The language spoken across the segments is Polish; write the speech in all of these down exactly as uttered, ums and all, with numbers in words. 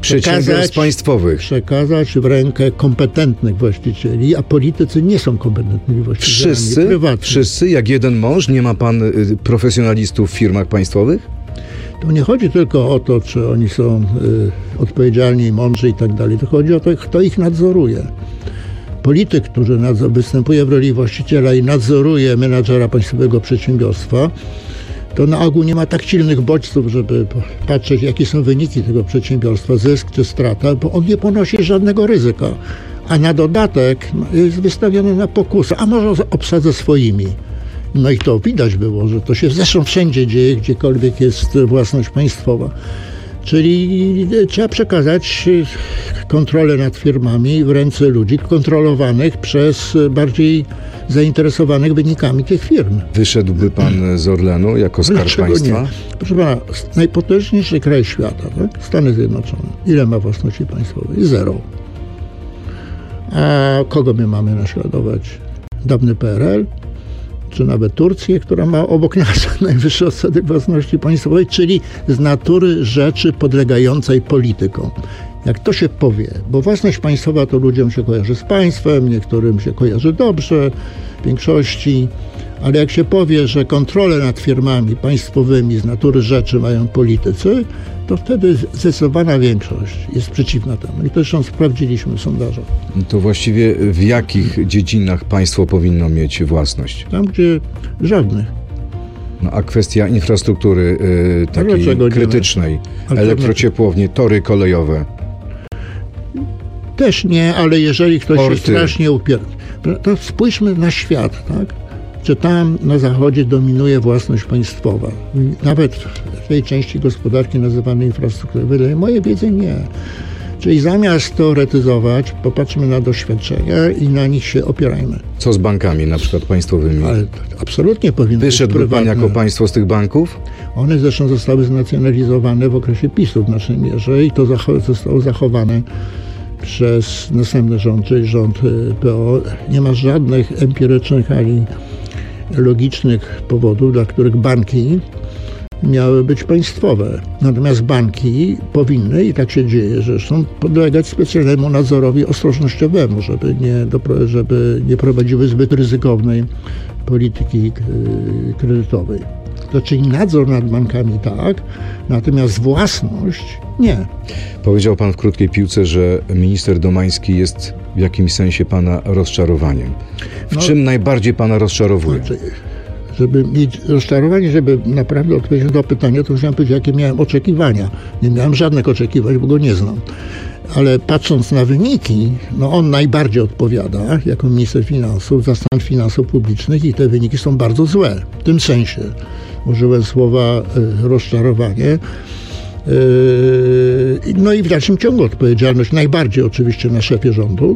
przedsiębiorstw państwowych. Przekazać w rękę kompetentnych właścicieli, a politycy nie są kompetentnymi właścicielami. Wszyscy? Prywatni. Wszyscy? Jak jeden mąż? Nie ma pan y, profesjonalistów w firmach państwowych? To nie chodzi tylko o to, czy oni są y, odpowiedzialni, mądrzy i tak dalej. To chodzi o to, kto ich nadzoruje. Polityk, który nadzor, występuje w roli właściciela i nadzoruje menadżera państwowego przedsiębiorstwa, to na ogół nie ma tak silnych bodźców, żeby patrzeć, jakie są wyniki tego przedsiębiorstwa, zysk czy strata, bo on nie ponosi żadnego ryzyka. A na dodatek jest wystawiony na pokusę, a może obsadzę swoimi. No i to widać było, że to się zresztą wszędzie dzieje, gdziekolwiek jest własność państwowa. Czyli trzeba przekazać kontrolę nad firmami w ręce ludzi kontrolowanych przez bardziej zainteresowanych wynikami tych firm. Wyszedłby pan z Orlenu jako Skarb Dlaczego Państwa? Nie? Proszę pana, najpotężniejszy kraj świata, tak? Stany Zjednoczone. Ile ma własności państwowej? Zero. A kogo my mamy naśladować? Dawny P R L? Czy nawet Turcję, która ma obok nas najwyższy odsetek własności państwowej, czyli z natury rzeczy podlegającej politykom. Jak to się powie, bo własność państwowa to ludziom się kojarzy z państwem, niektórym się kojarzy dobrze, w większości, ale jak się powie, że kontrolę nad firmami państwowymi z natury rzeczy mają politycy, to wtedy zdecydowana większość jest przeciwna temu. I to zresztą sprawdziliśmy w sondażach. To właściwie w jakich dziedzinach państwo powinno mieć własność? Tam, gdzie żadnych. No, a kwestia infrastruktury y, takiej krytycznej, elektrociepłownie, tory kolejowe? Też nie, ale jeżeli ktoś Porty. się strasznie upiera, to spójrzmy na świat, tak? Czy tam na zachodzie dominuje własność państwowa. Nawet w tej części gospodarki nazywanej infrastrukturą. Wydaje mojej wiedzy nie. Czyli zamiast teoretyzować, popatrzmy na doświadczenia i na nich się opierajmy. Co z bankami, na przykład państwowymi? Ale absolutnie powinny Wyszedłby być prywatne. pan jako państwo z tych banków? One zresztą zostały znacjonalizowane w okresie PiSu w naszej mierze i to zacho- zostało zachowane przez następny rząd, czyli rząd P O. Nie ma żadnych empirycznych ani logicznych powodów, dla których banki miały być państwowe. Natomiast banki powinny, i tak się dzieje zresztą, podlegać specjalnemu nadzorowi ostrożnościowemu, żeby nie, dopro- żeby nie prowadziły zbyt ryzykownej polityki kredytowej. To czyli nadzór nad bankami tak, natomiast własność nie. Powiedział pan w krótkiej piłce, że minister Domański jest w jakimś sensie pana rozczarowaniem. W No, czym najbardziej pana rozczarowuje? Znaczy, żeby mieć rozczarowanie, żeby naprawdę odpowiedzieć na to pytanie, to musiałem powiedzieć, jakie miałem oczekiwania. Nie miałem żadnych oczekiwań, bo go nie znam. Ale patrząc na wyniki, no on najbardziej odpowiada jako minister finansów za stan finansów publicznych i te wyniki są bardzo złe. W tym sensie użyłem słowa y, rozczarowanie. Yy, no i w dalszym ciągu odpowiedzialność najbardziej oczywiście na szefie rządu,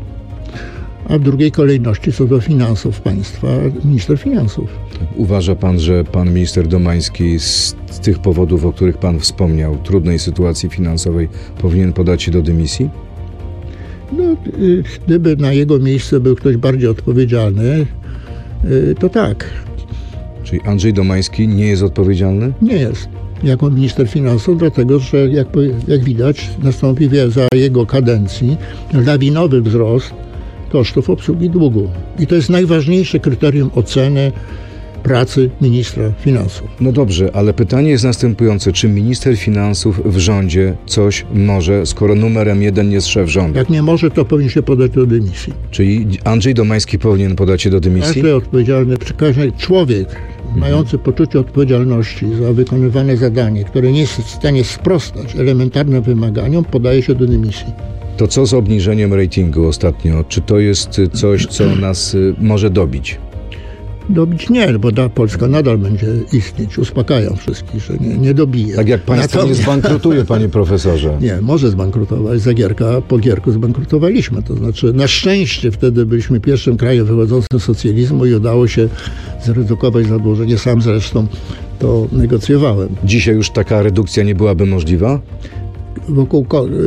a w drugiej kolejności co do finansów państwa minister finansów. Uważa pan, że pan minister Domański z tych powodów, o których pan wspomniał, trudnej sytuacji finansowej, powinien podać się do dymisji? No, yy, gdyby na jego miejsce był ktoś bardziej odpowiedzialny, yy, to tak. Czyli Andrzej Domański nie jest odpowiedzialny? Nie jest. Jako minister finansów, dlatego że jak, jak widać nastąpi za jego kadencji lawinowy wzrost kosztów obsługi długu. I to jest najważniejsze kryterium oceny pracy ministra finansów. No dobrze, ale pytanie jest następujące. Czy minister finansów w rządzie coś może, skoro numerem jeden jest szef rządu? Jak nie może, to powinien się podać do dymisji. Czyli Andrzej Domański powinien podać się do dymisji? Każdy odpowiedzialny, każdy człowiek mhm. mający poczucie odpowiedzialności za wykonywane zadanie, które nie jest w stanie sprostać elementarnym wymaganiom, podaje się do dymisji. To co z obniżeniem ratingu ostatnio? Czy to jest coś, co nas może dobić? Dobić nie, bo ta Polska nadal będzie istnieć. Uspokajam wszystkich, że nie, nie dobije. Tak jak państwo Natomiast... nie zbankrutuje, panie profesorze. Nie, może zbankrutować. Za Gierka, po Gierku zbankrutowaliśmy. To znaczy, na szczęście wtedy byliśmy pierwszym krajem wychodzącym z socjalizmu i udało się zredukować zadłużenie. Sam zresztą to negocjowałem. Dzisiaj już taka redukcja nie byłaby możliwa? Wokół,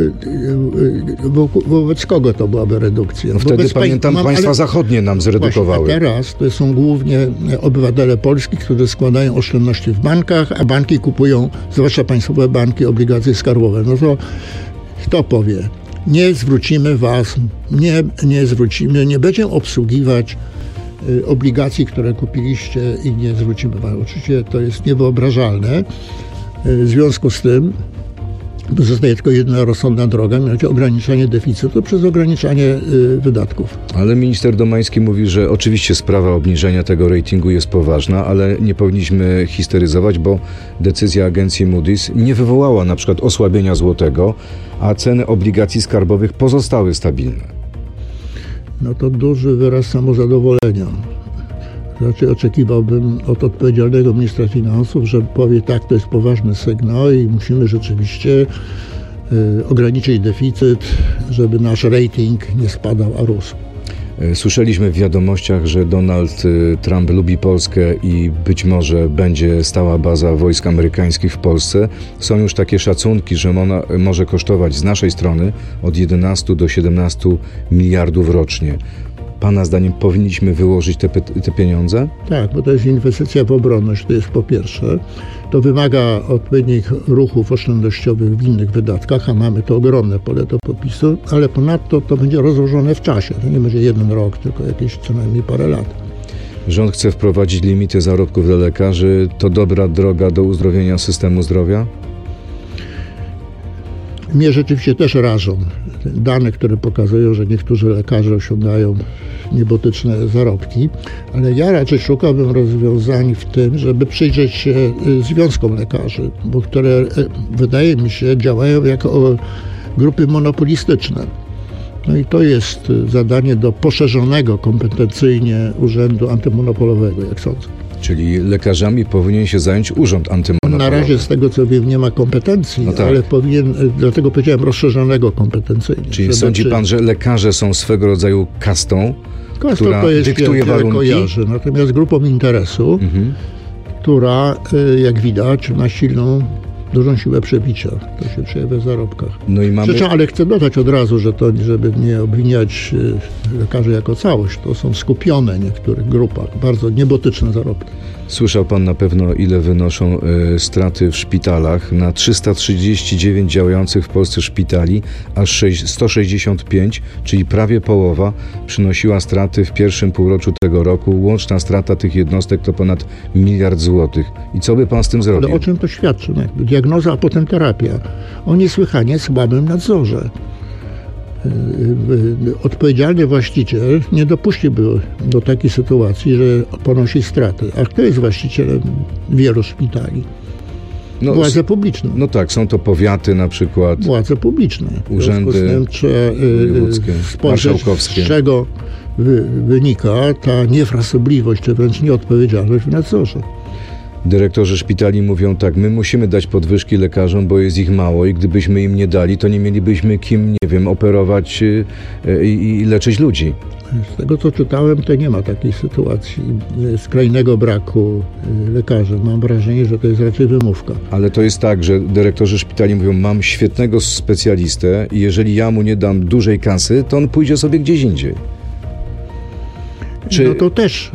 wokół, wobec kogo to byłaby redukcja? No wtedy wobec pamiętam, mam, państwa ale... zachodnie nam zredukowały. Właśnie, a teraz to są głównie obywatele polski, którzy składają oszczędności w bankach, a banki kupują, zwłaszcza państwowe banki, obligacje skarbowe. No to kto powie, nie zwrócimy was, nie, nie zwrócimy, nie będziemy obsługiwać y, obligacji, które kupiliście i nie zwrócimy was. Oczywiście to jest niewyobrażalne. Y, w związku z tym zostaje tylko jedna rozsądna droga, mianowicie ograniczanie deficytu przez ograniczanie y, wydatków. Ale minister Domański mówi, że oczywiście sprawa obniżenia tego ratingu jest poważna, ale nie powinniśmy histeryzować, bo decyzja agencji Moody's nie wywołała na przykład osłabienia złotego, a ceny obligacji skarbowych pozostały stabilne. No to duży wyraz samozadowolenia. Raczej oczekiwałbym od odpowiedzialnego ministra finansów, że powie tak, to jest poważny sygnał i musimy rzeczywiście y, ograniczyć deficyt, żeby nasz rating nie spadał, a rósł. Słyszeliśmy w wiadomościach, że Donald Trump lubi Polskę i być może będzie stała baza wojsk amerykańskich w Polsce. Są już takie szacunki, że ona może kosztować z naszej strony od jedenastu do siedemnastu miliardów rocznie. Pana zdaniem powinniśmy wyłożyć te, te pieniądze? Tak, bo to jest inwestycja w obronność, to jest po pierwsze. To wymaga odpowiednich ruchów oszczędnościowych w innych wydatkach, a mamy to ogromne pole do popisu, ale ponadto to będzie rozłożone w czasie. To nie będzie jeden rok, tylko jakieś co najmniej parę lat. Rząd chce wprowadzić limity zarobków dla lekarzy. To dobra droga do uzdrowienia systemu zdrowia? Mnie rzeczywiście też rażą dane, które pokazują, że niektórzy lekarze osiągają niebotyczne zarobki, ale ja raczej szukałbym rozwiązań w tym, żeby przyjrzeć się związkom lekarzy, bo które wydaje mi się działają jako grupy monopolistyczne. No i to jest zadanie do poszerzonego kompetencyjnie Urzędu Antymonopolowego, jak sądzę. Czyli lekarzami powinien się zająć Urząd Antymonopolowy. Na razie z tego co wiem nie ma kompetencji, no tak. Ale powinien, dlatego powiedziałem rozszerzonego kompetencyjnie. Czyli sądzi czy... pan, że lekarze są swego rodzaju kastą, Kastą która to jest dyktuje warunki? Kojarzy, natomiast grupą interesu, mhm. która jak widać ma silną, dużą siłę przebicia. To się przejawia w zarobkach. No i mamy... Przecież, ale chcę dodać od razu, że to, żeby nie obwiniać lekarzy jako całość, to są skupione w niektórych grupach, bardzo niebotyczne zarobki. Słyszał pan na pewno, ile wynoszą y, straty w szpitalach. Na trzysta trzydzieści dziewięć działających w Polsce szpitali, aż sto sześćdziesiąt pięć, czyli prawie połowa, przynosiła straty w pierwszym półroczu tego roku. Łączna strata tych jednostek to ponad miliard złotych. I co by pan z tym zrobił? Ale o czym to świadczy? Diagnoza, a potem terapia. O niesłychanie słabym nadzorze. Odpowiedzialny właściciel nie dopuściłby do takiej sytuacji, że ponosi straty. A kto jest właścicielem wielu szpitali? No, władze publiczne. No tak, są to powiaty na przykład. Władze publiczne. Urzędy tym trzeba spojrzeć, z czego wy, wynika ta niefrasobliwość, czy wręcz nieodpowiedzialność w nadzorze. Dyrektorzy szpitali mówią tak, my musimy dać podwyżki lekarzom, bo jest ich mało i gdybyśmy im nie dali, to nie mielibyśmy kim, nie wiem, operować i, i leczyć ludzi. Z tego co czytałem, to nie ma takiej sytuacji skrajnego braku lekarzy. Mam wrażenie, że to jest raczej wymówka. Ale to jest tak, że dyrektorzy szpitali mówią, mam świetnego specjalistę i jeżeli ja mu nie dam dużej kasy, to on pójdzie sobie gdzieś indziej. Czy... No to też...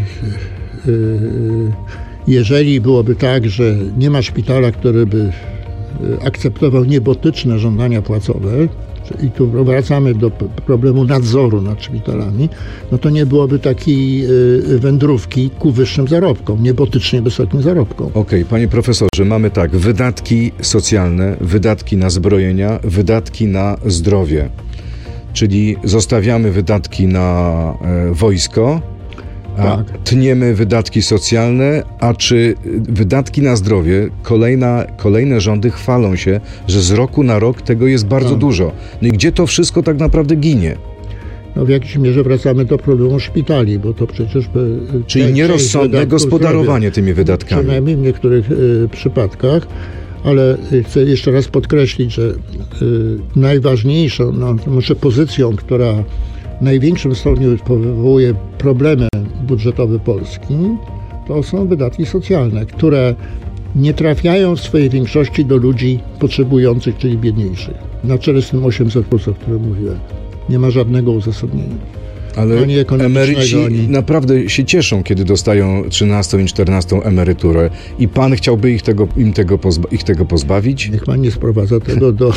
Yy, yy, Jeżeli byłoby tak, że nie ma szpitala, który by akceptował niebotyczne żądania płacowe, i tu wracamy do problemu nadzoru nad szpitalami, no to nie byłoby takiej wędrówki ku wyższym zarobkom, niebotycznie wysokim zarobkom. Okej, okay, panie profesorze, mamy tak, wydatki socjalne, wydatki na zbrojenia, wydatki na zdrowie, czyli zostawiamy wydatki na e, wojsko, a tak. Tniemy wydatki socjalne, a czy wydatki na zdrowie, kolejna, kolejne rządy chwalą się, że z roku na rok tego jest bardzo tak. dużo. No i gdzie to wszystko tak naprawdę ginie? No w jakiejś mierze wracamy do problemu szpitali, bo to przecież... Czyli nierozsądne gospodarowanie tymi wydatkami. Przynajmniej w niektórych y, przypadkach, ale chcę jeszcze raz podkreślić, że y, najważniejszą, no, może pozycją, która w największym stopniu wywołuje problemy budżetowe Polski, to są wydatki socjalne, które nie trafiają w swojej większości do ludzi potrzebujących, czyli biedniejszych. Na czele z tym osiemset plus, o którym mówiłem. Nie ma żadnego uzasadnienia. Ale ani ekonomicznego. emeryci ani... naprawdę się cieszą, kiedy dostają trzynastą i czternastą emeryturę. I pan chciałby ich tego, im tego, pozba- ich tego pozbawić? Niech pan nie sprowadza tego do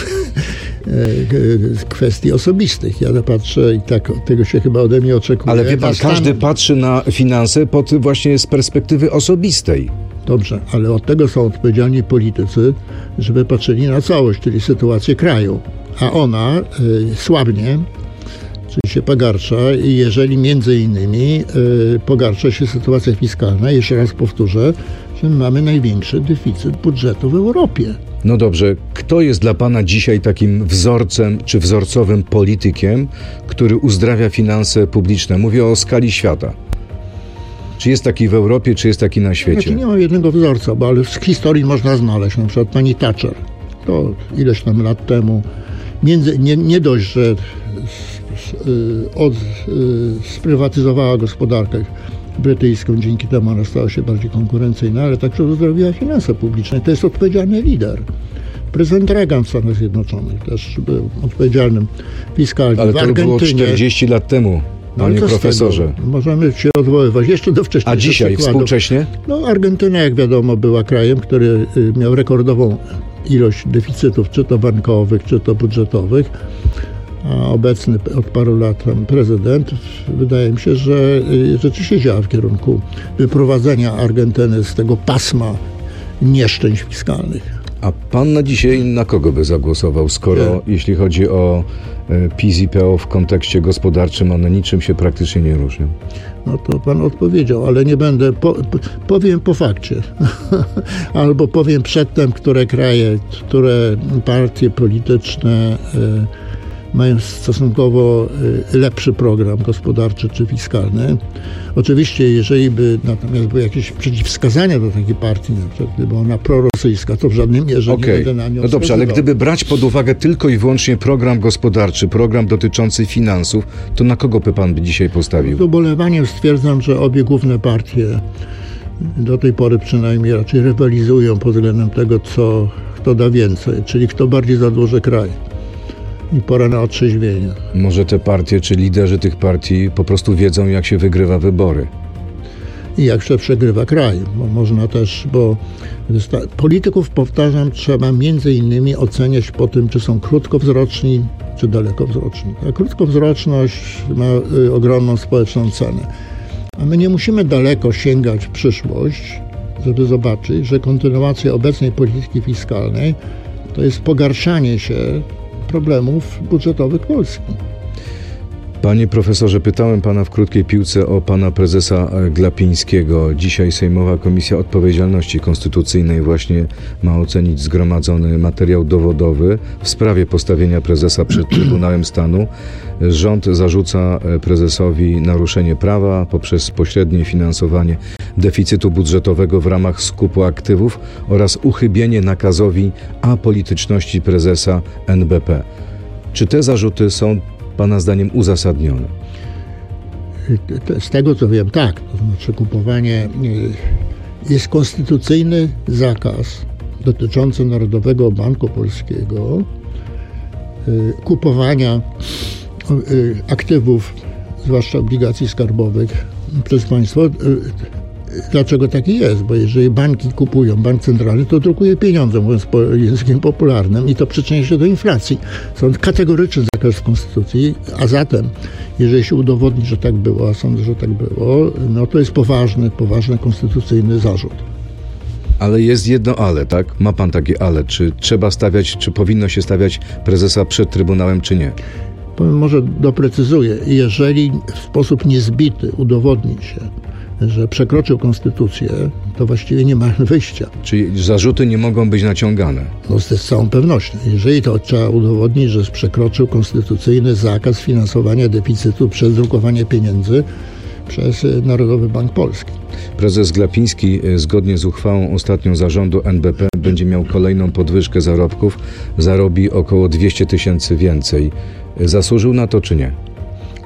kwestii osobistych. Ja patrzę i tak tego się chyba ode mnie oczekuje. Ale wie pan, Stan... każdy patrzy na finanse pod właśnie z perspektywy osobistej. Dobrze, ale od tego są odpowiedzialni politycy, żeby patrzyli na całość, czyli sytuację kraju. A ona y, słabnie, czyli się pogarsza i jeżeli między innymi y, pogarsza się sytuacja fiskalna, jeszcze raz powtórzę, że mamy największy deficyt budżetu w Europie. No dobrze, kto jest dla pana dzisiaj takim wzorcem czy wzorcowym politykiem, który uzdrawia finanse publiczne? Mówię o skali świata. Czy jest taki w Europie, czy jest taki na świecie? Znaczy nie mam jednego wzorca, bo ale w historii można znaleźć, na przykład pani Thatcher. To ileś tam lat temu, między, nie, nie dość, że s, s, od, sprywatyzowała gospodarkę brytyjską, dzięki temu ona stała się bardziej konkurencyjna, ale także uzdrowiła finanse publiczne. To jest odpowiedzialny lider. Prezydent Reagan w Stanach Zjednoczonych też był odpowiedzialnym fiskalnie. Ale w to Argentynie, było czterdzieści lat temu, panie no, profesorze. Możemy się odwoływać jeszcze do wcześniejszych A dzisiaj, przykładów. współcześnie? No, Argentyna, jak wiadomo, była krajem, który miał rekordową ilość deficytów, czy to bankowych, czy to budżetowych. A obecny od paru lat prezydent, wydaje mi się, że rzeczywiście działa w kierunku wyprowadzenia Argentyny z tego pasma nieszczęść fiskalnych. A pan na dzisiaj na kogo by zagłosował, skoro Nie. jeśli chodzi o PiS i P O w kontekście gospodarczym, one niczym się praktycznie nie różnią? No to pan odpowiedział, ale nie będę, po, powiem po fakcie. Albo powiem przedtem, które kraje, które partie polityczne y, mają stosunkowo lepszy program gospodarczy czy fiskalny. Oczywiście, jeżeli by natomiast były jakieś przeciwwskazania do takiej partii, na przykład gdyby ona prorosyjska, to w żadnym mierze okay. nie będę na nią No dobrze, wskazywał. ale gdyby brać pod uwagę tylko i wyłącznie program gospodarczy, program dotyczący finansów, to na kogo by pan by dzisiaj postawił? Z ubolewaniem stwierdzam, że obie główne partie do tej pory przynajmniej raczej rywalizują pod względem tego, co, kto da więcej, czyli kto bardziej zadłuży kraj. I pora na otrzeźwienie. Może te partie, czy liderzy tych partii po prostu wiedzą, jak się wygrywa wybory. I jak się przegrywa kraj. Bo można też, bo polityków, powtarzam, trzeba między innymi oceniać po tym, czy są krótkowzroczni, czy dalekowzroczni. A krótkowzroczność ma y, ogromną społeczną cenę. A my nie musimy daleko sięgać w przyszłość, żeby zobaczyć, że kontynuacja obecnej polityki fiskalnej to jest pogarszanie się problemów budżetowych Polski. Panie profesorze, pytałem pana w krótkiej piłce o pana prezesa Glapińskiego. Dzisiaj Sejmowa Komisja Odpowiedzialności Konstytucyjnej właśnie ma ocenić zgromadzony materiał dowodowy w sprawie postawienia prezesa przed Trybunałem Stanu. Rząd zarzuca prezesowi naruszenie prawa poprzez pośrednie finansowanie deficytu budżetowego w ramach skupu aktywów oraz uchybienie nakazowi apolityczności prezesa N B P. Czy te zarzuty są pana zdaniem uzasadnione? Z tego co wiem, tak. To znaczy kupowanie, jest konstytucyjny zakaz dotyczący Narodowego Banku Polskiego kupowania aktywów, zwłaszcza obligacji skarbowych przez państwo. Dlaczego taki jest? Bo jeżeli banki kupują, bank centralny, to drukuje pieniądze, mówiąc po językiem popularnym, i to przyczynia się do inflacji. Są kategoryczny zakaz w Konstytucji, a zatem, jeżeli się udowodni, że tak było, a sądzę, że tak było, no to jest poważny, poważny konstytucyjny zarzut. Ale jest jedno ale, tak? Ma pan takie ale. Czy trzeba stawiać, czy powinno się stawiać prezesa przed Trybunałem, czy nie? Może doprecyzuję. Jeżeli w sposób niezbity udowodni się, że przekroczył konstytucję, to właściwie nie ma wyjścia. Czyli zarzuty nie mogą być naciągane? No z całą pewnością. Jeżeli to trzeba udowodnić, że przekroczył konstytucyjny zakaz finansowania deficytu przez drukowanie pieniędzy przez Narodowy Bank Polski. Prezes Glapiński zgodnie z uchwałą ostatnią zarządu N B P będzie miał kolejną podwyżkę zarobków. Zarobi około dwieście tysięcy więcej. Zasłużył na to czy nie?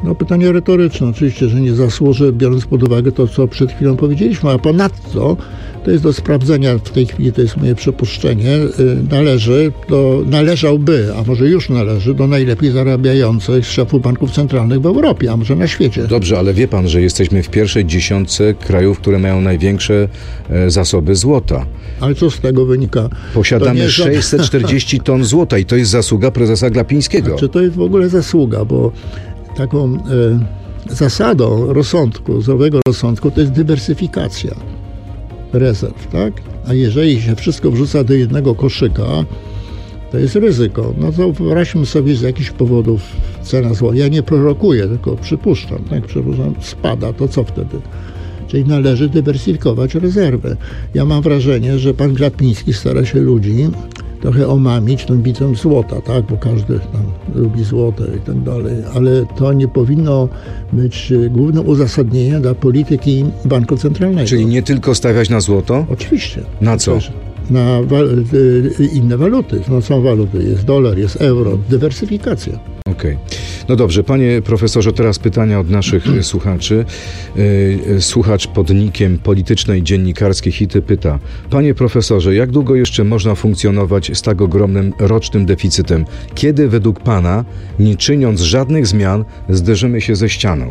No pytanie retoryczne, oczywiście, że nie zasłuży, biorąc pod uwagę to, co przed chwilą powiedzieliśmy, a ponadto to jest do sprawdzenia, w tej chwili to jest moje przypuszczenie, należy do, należałby, a może już należy do najlepiej zarabiających szefów banków centralnych w Europie, a może na świecie. Dobrze, ale wie pan, że jesteśmy w pierwszej dziesiątce krajów, które mają największe e, zasoby złota. Ale co z tego wynika? Posiadamy sześćset czterdzieści ton złota i to jest zasługa prezesa Glapińskiego. Czy to jest w ogóle zasługa, bo taką e, zasadą rozsądku, zdrowego rozsądku to jest dywersyfikacja rezerw, tak? A jeżeli się wszystko wrzuca do jednego koszyka, to jest ryzyko. No to wyobraźmy sobie, z jakichś powodów cena złota. Ja nie prorokuję, tylko przypuszczam, tak? Przypuszczam, spada, to co wtedy? Czyli należy dywersyfikować rezerwę. Ja mam wrażenie, że pan Glapiński stara się ludzi trochę omamić tą bitą złota, tak? Bo każdy tam lubi złote i tak dalej, ale to nie powinno być głównym uzasadnieniem dla polityki banku centralnego. Czyli nie tylko stawiać na złoto? Oczywiście. Na co? Na wa- inne waluty. No są waluty, jest dolar, jest euro, dywersyfikacja. Okej. Okay. No dobrze, panie profesorze, teraz pytania od naszych słuchaczy. Słuchacz pod nickiem politycznej dziennikarskiej Hity pyta: panie profesorze, jak długo jeszcze można funkcjonować z tak ogromnym rocznym deficytem? Kiedy według pana, nie czyniąc żadnych zmian, zderzymy się ze ścianą?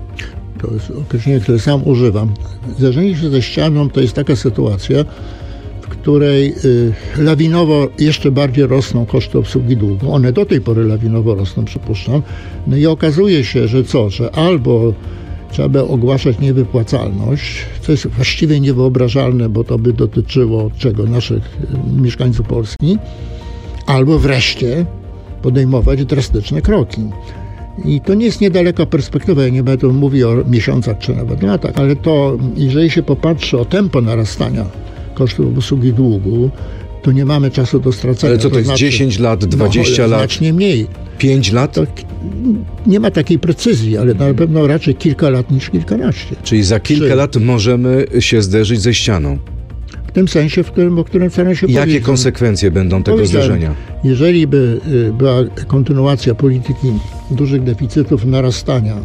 To jest określenie, które sam używam. Zderzenie się ze ścianą to jest taka sytuacja, w której y, lawinowo jeszcze bardziej rosną koszty obsługi długu. One do tej pory lawinowo rosną, przypuszczam. No i okazuje się, że co, że albo trzeba by ogłaszać niewypłacalność, co jest właściwie niewyobrażalne, bo to by dotyczyło czego? Naszych y, mieszkańców Polski, albo wreszcie podejmować drastyczne kroki. I to nie jest niedaleka perspektywa, ja nie będę mówił o miesiącach czy nawet latach, ale to, jeżeli się popatrzy o tempo narastania kosztów obsługi długu, to nie mamy czasu do stracenia. Ale co to, to jest znaczy, dziesięć lat, dwadzieścia no, lat? Znacznie mniej. pięć lat? To nie ma takiej precyzji, ale na pewno raczej kilka lat niż kilkanaście. Czyli za kilka Czy... lat możemy się zderzyć ze ścianą? W tym sensie, w którym, o którym staram się Jakie powiedzieć. konsekwencje będą tego zdarzenia? Jeżeli by była kontynuacja polityki dużych deficytów, narastania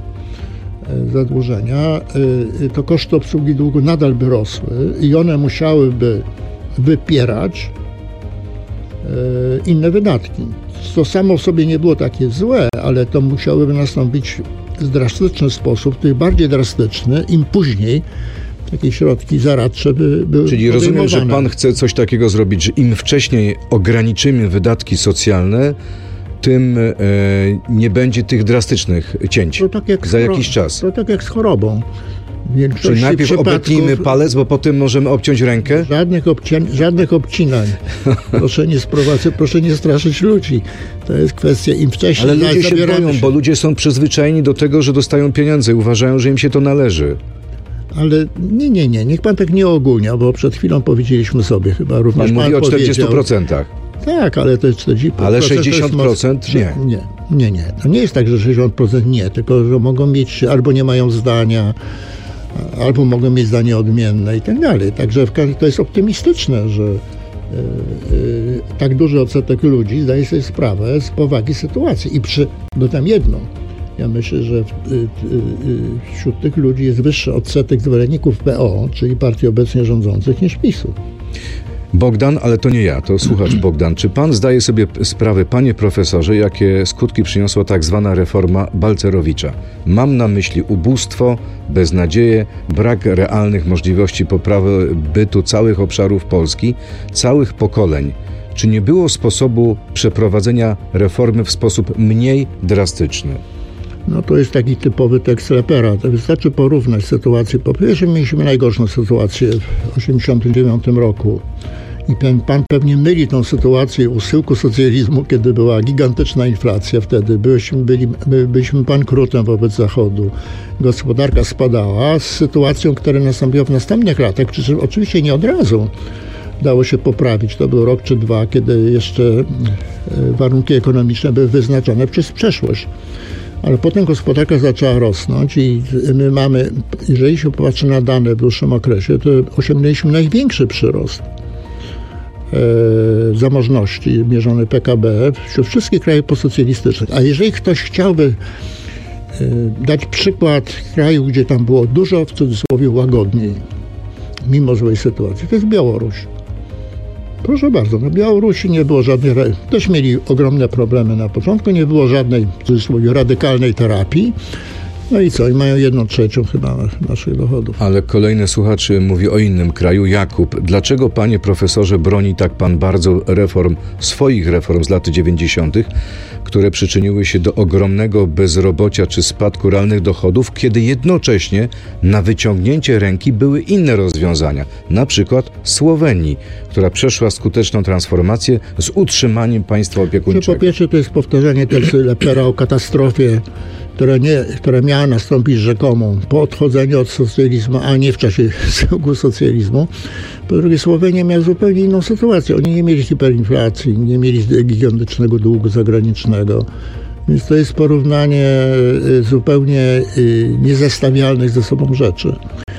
zadłużenia, to koszty obsługi długu nadal by rosły i one musiałyby wypierać inne wydatki. To samo w sobie nie było takie złe, ale to musiałyby nastąpić w drastyczny sposób, tym bardziej drastyczny, im później takie środki zaradcze by były Czyli rozumiem, że pan chce coś takiego zrobić, że im wcześniej ograniczymy wydatki socjalne, tym e, nie będzie tych drastycznych cięć tak za jakiś czas. To tak jak z chorobą. Czyli najpierw obetnijmy palec, bo potem możemy obciąć rękę? Żadnych, obci- żadnych obcinań. Proszę nie sprowadzać, proszę nie straszyć ludzi. To jest kwestia im wcześniej. Ale ludzie się boją, się. bo ludzie są przyzwyczajeni do tego, że dostają pieniądze i uważają, że im się to należy. Ale nie, nie, nie. Niech pan tak nie ogólnia, bo przed chwilą powiedzieliśmy sobie chyba również. Pan, pan mówi o czterdziestu procentach. Tak, ale to jest czterdzieści procent. Ale sześćdziesiąt procent to jest, nie. Nie, nie, nie. To nie jest tak, że sześćdziesiąt procent nie, tylko że mogą mieć, albo nie mają zdania, albo mogą mieć zdanie odmienne i tak dalej. Także to jest optymistyczne, że yy, yy, tak duży odsetek ludzi zdaje sobie sprawę z powagi sytuacji. I przy, dodam jedno. Ja myślę, że w, y, y, y, wśród tych ludzi jest wyższy odsetek zwolenników P O, czyli partii obecnie rządzących, niż PiSu. Bogdan, ale to nie ja, to słuchacz Bogdan. Czy pan zdaje sobie sprawę, panie profesorze, jakie skutki przyniosła tak zwana reforma Balcerowicza? Mam na myśli ubóstwo, beznadzieję, brak realnych możliwości poprawy bytu całych obszarów Polski, całych pokoleń. Czy nie było sposobu przeprowadzenia reformy w sposób mniej drastyczny? No to jest taki typowy tekst Lepera. To wystarczy porównać sytuację. Po pierwsze mieliśmy najgorszą sytuację w tysiąc dziewięćset osiemdziesiątym dziewiątym roku. I pan, pan pewnie myli tą sytuację u schyłku socjalizmu, kiedy była gigantyczna inflacja wtedy. Byliśmy, byli, byliśmy bankrutem wobec Zachodu. Gospodarka spadała z sytuacją, która nastąpiła w następnych latach. Przy czym oczywiście nie od razu dało się poprawić. To był rok czy dwa, kiedy jeszcze warunki ekonomiczne były wyznaczone przez przeszłość. Ale potem gospodarka zaczęła rosnąć i my mamy, jeżeli się popatrzy na dane w dłuższym okresie, to osiągnęliśmy największy przyrost e, zamożności mierzony P K B wśród wszystkich krajów postsocjalistycznych. A jeżeli ktoś chciałby dać przykład kraju, gdzie tam było dużo, w cudzysłowie, łagodniej, mimo złej sytuacji. To jest Białoruś. Proszę bardzo, na Białorusi nie było żadnej, też mieli ogromne problemy na początku, nie było żadnej, w cudzysłowie, radykalnej terapii. No i co? I mają jedną trzecią chyba naszych dochodów. Ale kolejny słuchacz mówi o innym kraju. Jakub, dlaczego, panie profesorze, broni tak pan bardzo reform, swoich reform z lat dziewięćdziesiątych, które przyczyniły się do ogromnego bezrobocia czy spadku realnych dochodów, kiedy jednocześnie na wyciągnięcie ręki były inne rozwiązania, na przykład Słowenii, która przeszła skuteczną transformację z utrzymaniem państwa opiekuńczego? Po pierwsze, to jest powtarzanie tezy Lepera o katastrofie, która, nie, która miała nastąpić rzekomo po odchodzeniu od socjalizmu, a nie w czasie schyłku socjalizmu. Po drugie, Słowenia miała zupełnie inną sytuację. Oni nie mieli hiperinflacji, nie mieli gigantycznego długu zagranicznego. Więc to jest porównanie zupełnie niezestawialnych ze sobą rzeczy.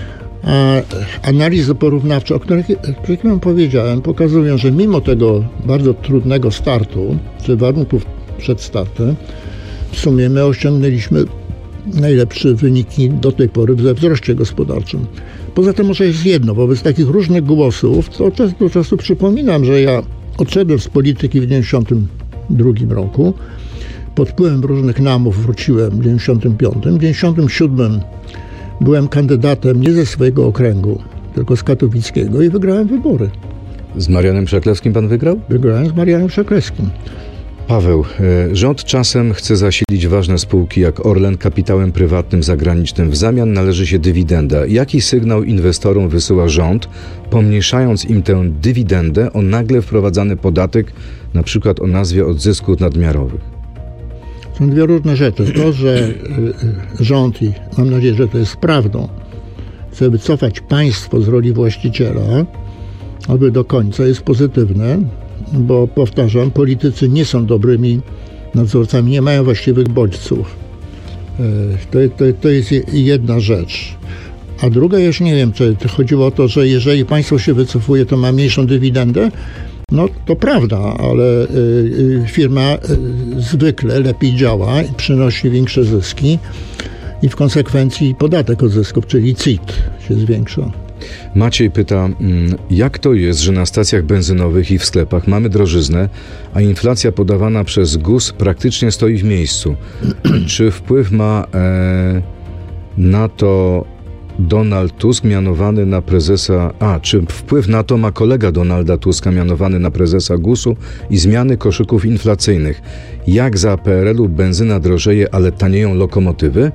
A analizy porównawcze, o których, o których wam powiedziałem, pokazują, że mimo tego bardzo trudnego startu, czy warunków przed startem, w sumie my osiągnęliśmy najlepsze wyniki do tej pory we wzroście gospodarczym. Poza tym może jest jedno, wobec takich różnych głosów, to od czasu do czasu przypominam, że ja odszedłem z polityki w dziewięćdziesiątym drugim roku. Pod wpływem różnych namów wróciłem w dziewięćdziesiątym piątym. W dziewięćdziesiątym siódmym byłem kandydatem nie ze swojego okręgu, tylko z katowickiego i wygrałem wybory. Z Marianem Przeklewskim pan wygrał? Wygrałem z Marianem Przeklewskim. Paweł, rząd czasem chce zasilić ważne spółki jak Orlen kapitałem prywatnym zagranicznym. W zamian należy się dywidenda. Jaki sygnał inwestorom wysyła rząd, pomniejszając im tę dywidendę o nagle wprowadzany podatek, na przykład o nazwie od zysków nadmiarowych? Są dwie różne rzeczy. To, że rząd, i mam nadzieję, że to jest prawdą, chce wycofać państwo z roli właściciela, aby do końca, jest pozytywne, bo powtarzam, politycy nie są dobrymi nadzorcami, nie mają właściwych bodźców. To, to, to jest jedna rzecz. A druga, już nie wiem, czy chodziło o to, że jeżeli państwo się wycofuje, to ma mniejszą dywidendę. No to prawda, ale firma zwykle lepiej działa i przynosi większe zyski i w konsekwencji podatek od zysków, czyli C I T się zwiększa. Maciej pyta, jak to jest, że na stacjach benzynowych i w sklepach mamy drożyznę, a inflacja podawana przez G U S praktycznie stoi w miejscu. Czy wpływ ma e, na to Donald Tusk mianowany na prezesa... A, czy wpływ na to ma kolega Donalda Tuska mianowany na prezesa G U S u i zmiany koszyków inflacyjnych? Jak za P R L u benzyna drożeje, ale tanieją lokomotywy?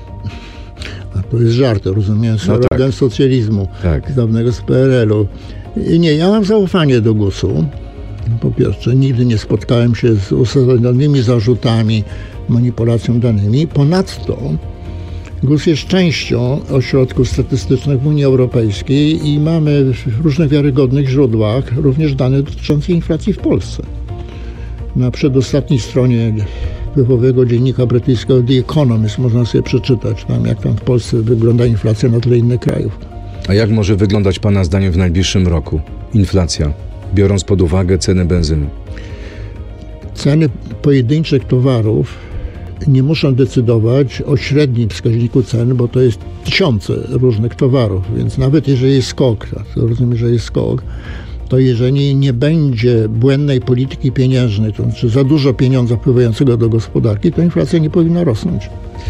A to jest żart, rozumiem, slogan no tak. socjalizmu, tak. dawnego z P R L u. I nie, ja mam zaufanie do G U S u. Po pierwsze, nigdy nie spotkałem się z uzasadnionymi zarzutami, manipulacją danymi. Ponadto G U S jest częścią ośrodków statystycznych w Unii Europejskiej i mamy w różnych wiarygodnych źródłach również dane dotyczące inflacji w Polsce. Na przedostatniej stronie wpływowego dziennika brytyjskiego The Economist można sobie przeczytać, tam, jak tam w Polsce wygląda inflacja na tle innych krajów. A jak może wyglądać pana zdaniem w najbliższym roku inflacja, biorąc pod uwagę ceny benzyny? Ceny pojedynczych towarów nie muszą decydować o średnim wskaźniku cen, bo to jest tysiące różnych towarów, więc nawet jeżeli jest skok, to rozumiem, że jest skok, to jeżeli nie będzie błędnej polityki pieniężnej, to znaczy za dużo pieniądza wpływającego do gospodarki, to inflacja nie powinna rosnąć.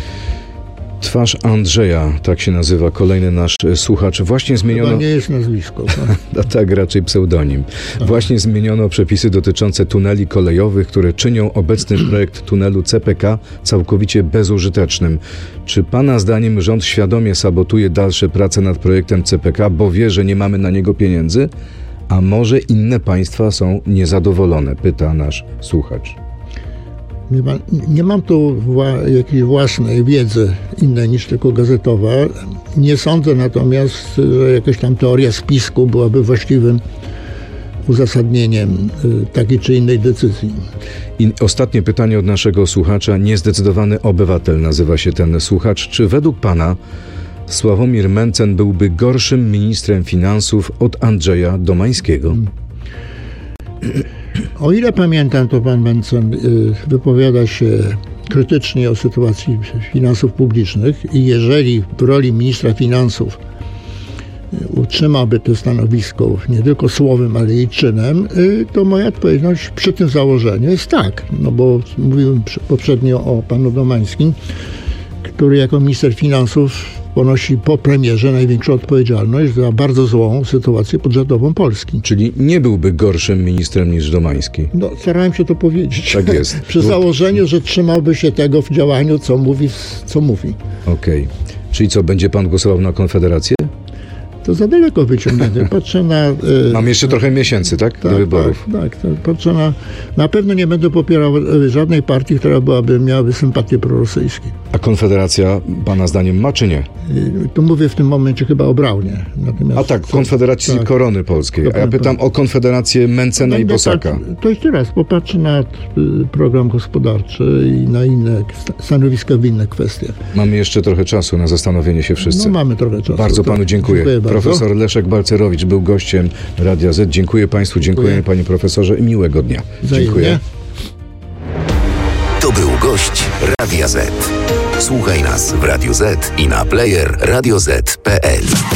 Twarz Andrzeja, tak się nazywa kolejny nasz słuchacz. Właśnie zmieniono... Chyba nie jest nazwisko. Tak, no tak, raczej pseudonim. Aha. Właśnie zmieniono przepisy dotyczące tuneli kolejowych, które czynią obecny projekt tunelu C P K całkowicie bezużytecznym. Czy pana zdaniem rząd świadomie sabotuje dalsze prace nad projektem C P K, bo wie, że nie mamy na niego pieniędzy? A może inne państwa są niezadowolone? Pyta nasz słuchacz. Nie, ma, nie mam tu wła, jakiejś własnej wiedzy innej niż tylko gazetowa. Nie sądzę natomiast, że jakaś tam teoria spisku byłaby właściwym uzasadnieniem takiej czy innej decyzji. I ostatnie pytanie od naszego słuchacza. Niezdecydowany obywatel nazywa się ten słuchacz. Czy według pana Sławomir Mencen byłby gorszym ministrem finansów od Andrzeja Domańskiego? O ile pamiętam, to pan Mencen wypowiada się krytycznie o sytuacji finansów publicznych i jeżeli w roli ministra finansów utrzymałby to stanowisko nie tylko słowem, ale i czynem, to moja odpowiedź przy tym założeniu jest tak. No bo mówiłem poprzednio o panu Domańskim, który jako minister finansów ponosi po premierze największą odpowiedzialność za bardzo złą sytuację budżetową Polski. Czyli nie byłby gorszym ministrem niż Domański. No, starałem się to powiedzieć. Tak jest. Przy założeniu, że trzymałby się tego w działaniu, co mówi, co mówi. Okej. Okay. Czyli co, będzie pan głosował na Konfederację? To za daleko wyciągnięte. Patrzę na... Y, Mam jeszcze trochę miesięcy, tak? tak Do wyborów. Tak, tak. Patrzę na... Na pewno nie będę popierał żadnej partii, która byłaby, miałaby sympatie prorosyjskie. A Konfederacja pana zdaniem ma, czy nie? Y, tu mówię w tym momencie chyba o Braunie. Natomiast A tak, Konfederacji tak, Korony Polskiej. A ja pytam o Konfederację Mencena i Bosaka. To jeszcze raz, popatrzę na program gospodarczy i na inne stanowiska w innych kwestiach. Mamy jeszcze trochę czasu na zastanowienie się wszyscy. No mamy trochę czasu. Bardzo panu dziękuję. Dziękuję bardzo. Profesor Leszek Balcerowicz był gościem Radia Z. Dziękuję państwu, dziękuję, dziękuję. panie profesorze i miłego dnia. Wzajemnie. Dziękuję. To był gość Radia Z. Słuchaj nas w Radio Z i na player radio zet kropka pe el.